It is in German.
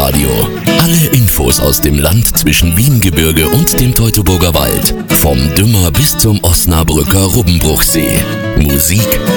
Live-Radio. Alle Infos aus dem Land zwischen Wiengebirge und dem Teutoburger Wald. Vom Dümmer bis zum Osnabrücker Rubbenbruchsee. Musik,